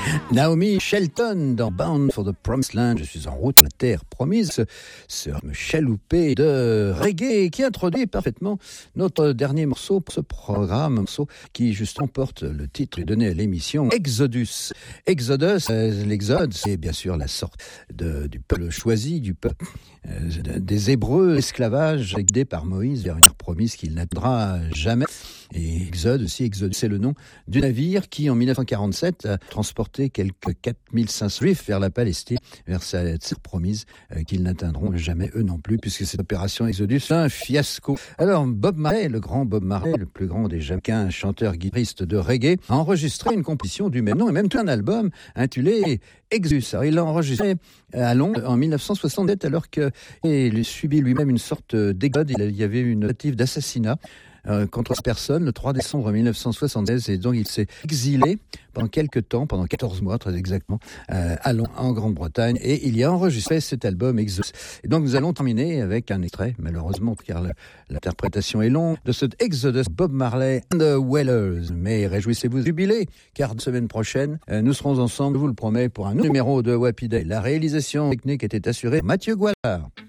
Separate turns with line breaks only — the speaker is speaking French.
Naomi Shelton dans Bound for the Promised Land. Je suis en route à la terre promise. Ce rythme chaloupé de reggae qui introduit parfaitement notre dernier morceau pour ce programme, un morceau qui justement porte le titre donné à l'émission Exodus. Exodus, l'exode, c'est bien sûr la sorte du peuple choisi, du peuple des Hébreux, l'esclavage guidé par Moïse vers une terre promise qu'il n'atteindra jamais. Et Exode aussi, Exode, c'est le nom du navire qui, en 1947, a transporté quelques 4500 juifs vers la Palestine, vers sa terre promise, qu'ils n'atteindront jamais eux non plus, puisque cette opération Exodus est un fiasco. Alors, Bob Marley, le grand Bob Marley, le plus grand des Jamaïcains, chanteur-guitariste de reggae, a enregistré une composition du même nom, et même tout un album intitulé Exodus. Alors, il l'a enregistré à Londres en 1967, alors qu'il subit lui-même une sorte d'exode. Il y avait une tentative d'assassinat contre cette personne le 3 décembre 1976, et donc il s'est exilé pendant quelques temps, pendant 14 mois très exactement, à Londres, en Grande-Bretagne, et il y a enregistré cet album Exodus. Et donc nous allons terminer avec un extrait, malheureusement, car l'interprétation est longue, de cet Exodus, Bob Marley and the Wailers. Mais réjouissez-vous, jubilez, car la semaine prochaine, nous serons ensemble, je vous le promets, pour un nouveau numéro de Wappy Day. La réalisation technique était assurée par Mathieu Goualard.